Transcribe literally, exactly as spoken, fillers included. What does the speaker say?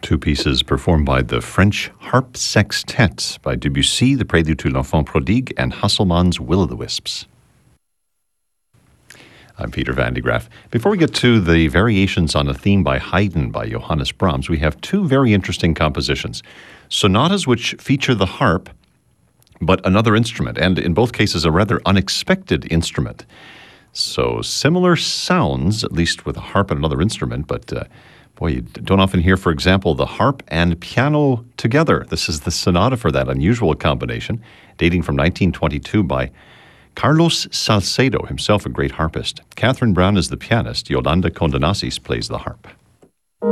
Two pieces performed by the French Harp Sextet by Debussy, the Prélude to l'Enfant Prodigue, and Hasselmann's Will-o'-the-Wisps. I'm Peter Van de Graaff. Before we get to the variations on a theme by Haydn by Johannes Brahms, we have two very interesting compositions. Sonatas which feature the harp, but another instrument, and in both cases a rather unexpected instrument. So similar sounds, at least with a harp and another instrument, but uh, boy, you don't often hear, for example, the harp and piano together. This is the sonata for that unusual combination, dating from nineteen twenty-two by Carlos Salcedo, himself a great harpist. Catherine Brown is the pianist. Yolanda Condonasis plays the harp.